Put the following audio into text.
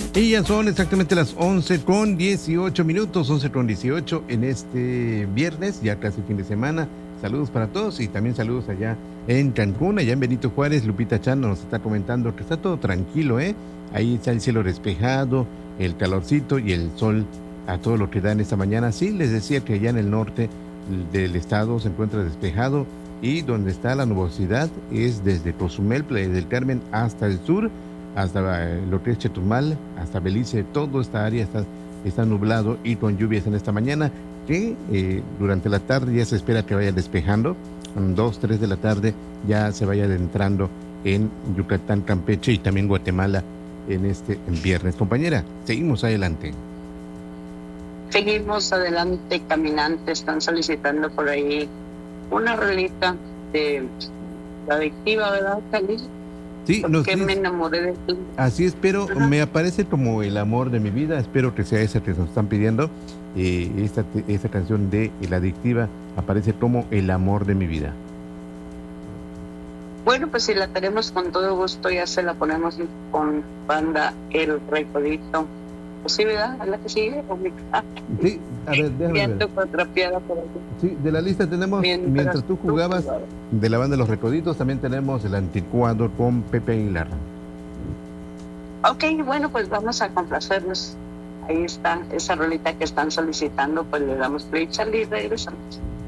Y ya son exactamente las 11:18, 11:18 en este viernes, ya casi fin de semana. Saludos para todos y también saludos allá en Cancún, allá en Benito Juárez. Lupita Chan nos está comentando que está todo tranquilo, ¿eh? Ahí está el cielo despejado, el calorcito y el sol a todo lo que da en esta mañana. Sí, les decía que allá en el norte del estado se encuentra despejado y donde está la nubosidad es desde Cozumel, Playa del Carmen, hasta el sur, hasta lo que es Chetumal, hasta Belice. Toda esta área está nublado y con lluvias en esta mañana, que durante la tarde ya se espera que vaya despejando. 2, 3 de la tarde ya se vaya adentrando en Yucatán, Campeche y también Guatemala en este viernes. Compañera, seguimos adelante. Seguimos adelante, caminantes. Están solicitando por ahí una rolita de la adictiva, ¿verdad, Feliz? Sí, Porque me enamoré de ti. Así es, pero me aparece como el amor de mi vida. Espero que sea esa que nos están pidiendo. Esta canción de La Adictiva aparece como el amor de mi vida. Bueno, pues si la tenemos con todo gusto, ya se la ponemos con banda El Recodito. Pues sí, ¿verdad? ¿Es la que sigue? Sí, a ver, déjame ver. Por aquí. Sí, de la lista tenemos, mientras tú jugabas, de la banda Los Recoditos, también tenemos El Anticuado con Pepe Aguilar. Ok, bueno, pues vamos a complacernos. Ahí está esa rolita que están solicitando, pues le damos play, Charlie, y regresamos.